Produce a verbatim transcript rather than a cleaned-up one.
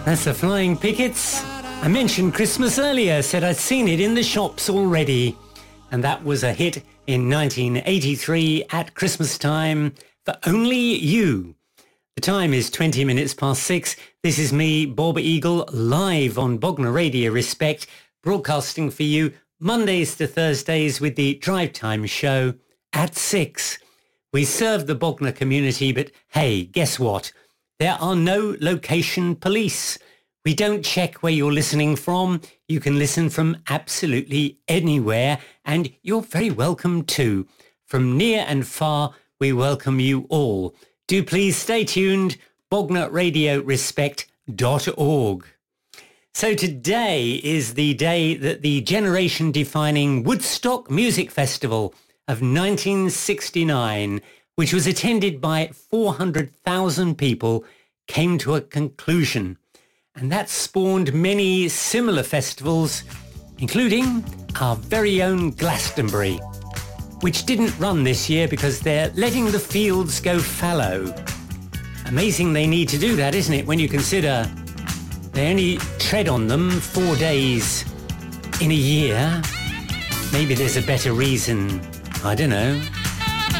That's the Flying Pickets. I mentioned Christmas earlier, said I'd seen it in the shops already. And that was a hit in nineteen eighty-three at Christmas time for Only You. The time is twenty minutes past six. This is me, Bob Eagle, live on Bognor Radio Respect, broadcasting for you Mondays to Thursdays with the Drive Time show at six. We serve the Bognor community, but hey, guess what? There are no location police. We don't check where you're listening from. You can listen from absolutely anywhere, and you're very welcome too. From near and far, we welcome you all. Do please stay tuned, bognor radio respect dot org. So today is the day that the generation-defining Woodstock Music Festival of nineteen sixty-nine, which was attended by four hundred thousand people, came to a conclusion. And that spawned many similar festivals, including our very own Glastonbury, which didn't run this year because they're letting the fields go fallow. Amazing they need to do that, isn't it, when you consider they only tread on them four days in a year. Maybe there's a better reason. I don't know.